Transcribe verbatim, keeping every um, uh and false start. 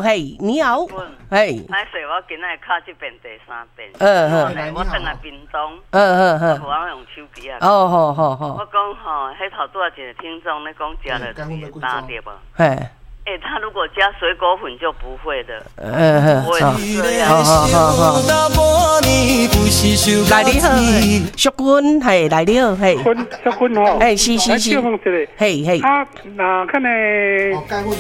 嘿，你好，嘿， 歹势，我今仔卡这边第三遍， 嗯嗯，我等来屏东， 嗯嗯嗯， 我用手机啊。 哦，好好好。 我讲吼，迄头拄仔一个听众咧讲加了打对无？ 嘿。 哎、欸，他如果加水果粉就不会的。 嗯嗯， 不会是这样。 好好好好。来你好，淑君嘿，来你好嘿。 淑君淑君吼。 哎，是是是。 嘿嘿嘿。 啊，那看呢？